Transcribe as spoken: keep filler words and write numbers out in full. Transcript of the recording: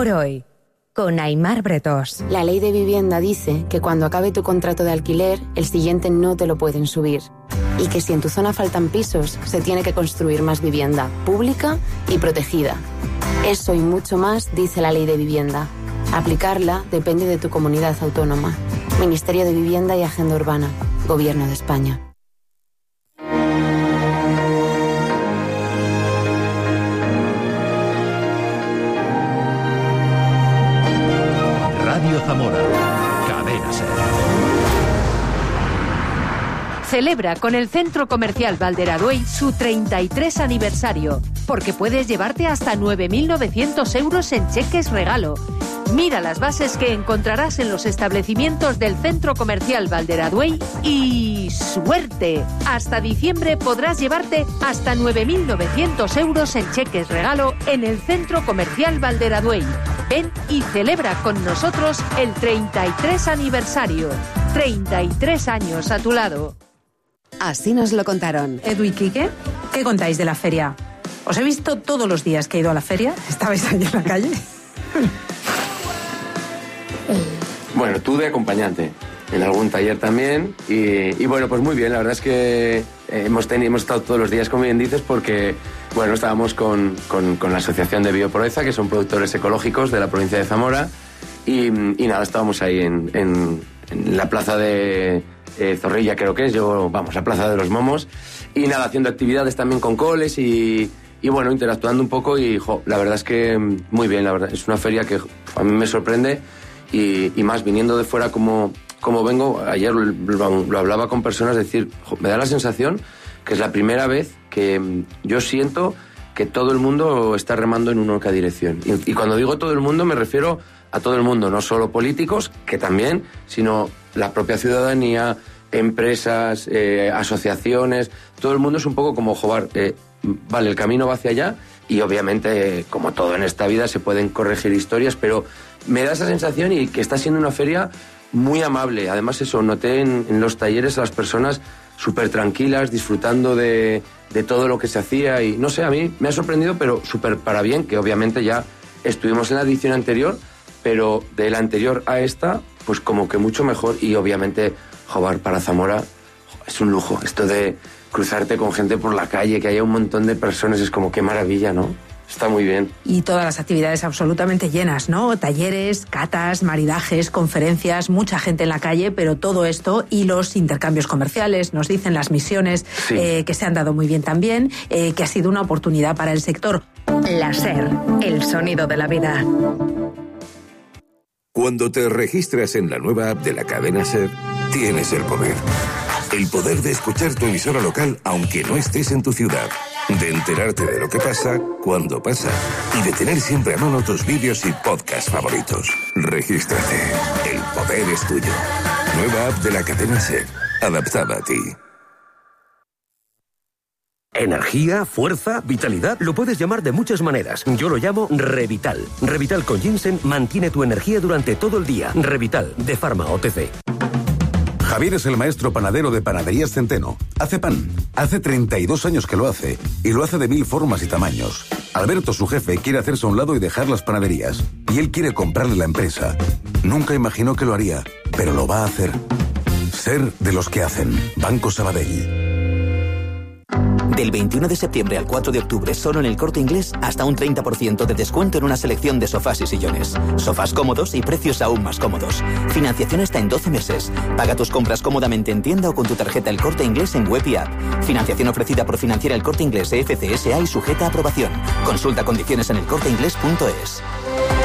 por hoy, con Aimar Bretós. La ley de vivienda dice que cuando acabe tu contrato de alquiler, el siguiente no te lo pueden subir. Y que si en tu zona faltan pisos, se tiene que construir más vivienda, pública y protegida. Eso y mucho más dice la ley de vivienda. Aplicarla depende de tu comunidad autónoma. Ministerio de Vivienda y Agenda Urbana. Gobierno de España. Radio Zamora. Cadena Ser. Celebra con el Centro Comercial Valderaduey su treinta y tres aniversario, porque puedes llevarte hasta nueve mil novecientos euros en cheques regalo. Mira las bases que encontrarás en los establecimientos del Centro Comercial Valderaduey y ¡suerte! Hasta diciembre podrás llevarte hasta nueve mil novecientos euros en cheques regalo en el Centro Comercial Valderaduey. Ven y celebra con nosotros el treinta y tres aniversario. treinta y tres años a tu lado. Así nos lo contaron. Edu y Quique, ¿qué contáis de la feria? Os he visto todos los días que he ido a la feria. ¿Estabais ahí en la calle? Bueno, tú de acompañante, en algún taller también, y, y bueno, pues muy bien, la verdad es que hemos, tenido, hemos estado todos los días, como bien dices, porque, bueno, estábamos con, con, con la Asociación de Bioproeza, que son productores ecológicos de la provincia de Zamora, y, y nada, estábamos ahí en, en, en la plaza de eh, Zorrilla, creo que es, yo, vamos, la plaza de los Momos, y nada, haciendo actividades también con coles y... Y bueno, interactuando un poco y, jo, la verdad es que muy bien, la verdad. Es una feria que a mí me sorprende y, y más viniendo de fuera como, como vengo. Ayer lo, lo, lo hablaba con personas, decir, jo, me da la sensación que es la primera vez que yo siento que todo el mundo está remando en una única dirección. Y, y cuando digo todo el mundo me refiero a todo el mundo, no solo políticos, que también, sino la propia ciudadanía, empresas, eh, asociaciones, todo el mundo es un poco como, joder, eh, vale, el camino va hacia allá y obviamente, como todo en esta vida, se pueden corregir historias, pero me da esa sensación y que está siendo una feria muy amable. Además, eso, noté en, en los talleres a las personas súper tranquilas, disfrutando de, de todo lo que se hacía y, no sé, a mí me ha sorprendido, pero súper para bien, que obviamente ya estuvimos en la edición anterior, pero de la anterior a esta, pues como que mucho mejor y obviamente, joder, para Zamora es un lujo. Esto de cruzarte con gente por la calle, que haya un montón de personas, es como qué maravilla, ¿no? Está muy bien. Y todas las actividades absolutamente llenas, ¿no? Talleres, catas, maridajes, conferencias, mucha gente en la calle, pero todo esto y los intercambios comerciales, nos dicen las misiones, sí. eh, que se han dado muy bien también, eh, que ha sido una oportunidad para el sector. La Ser, el sonido de la vida. Cuando te registras en la nueva app de la cadena Ser, tienes el poder. El poder de escuchar tu emisora local aunque no estés en tu ciudad. De enterarte de lo que pasa, cuando pasa. Y de tener siempre a mano tus vídeos y podcasts favoritos. Regístrate. El poder es tuyo. Nueva app de la cadena Ser. Adaptada a ti. Energía, fuerza, vitalidad, lo puedes llamar de muchas maneras. Yo lo llamo Revital. Revital con ginseng mantiene tu energía durante todo el día. Revital, de Pharma O T C. Javier es el maestro panadero de Panaderías Centeno. Hace pan. Hace treinta y dos años que lo hace. Y lo hace de mil formas y tamaños. Alberto, su jefe, quiere hacerse a un lado y dejar las panaderías. Y él quiere comprarle la empresa. Nunca imaginó que lo haría, pero lo va a hacer. Ser de los que hacen. Banco Sabadell. Del veintiuno de septiembre al cuatro de octubre, solo en El Corte Inglés, hasta un treinta por ciento de descuento en una selección de sofás y sillones. Sofás cómodos y precios aún más cómodos. Financiación hasta en doce meses. Paga tus compras cómodamente en tienda o con tu tarjeta El Corte Inglés en web y app. Financiación ofrecida por Financiera El Corte Inglés F C S A y sujeta a aprobación. Consulta condiciones en elcorteinglés punto es.